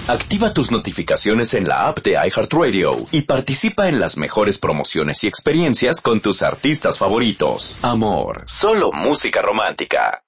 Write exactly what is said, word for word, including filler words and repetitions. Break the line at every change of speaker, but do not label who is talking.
Activa tus notificaciones en la app de iHeartRadio y participa en las mejores promociones y experiencias con tus artistas favoritos. Amor, solo música romántica.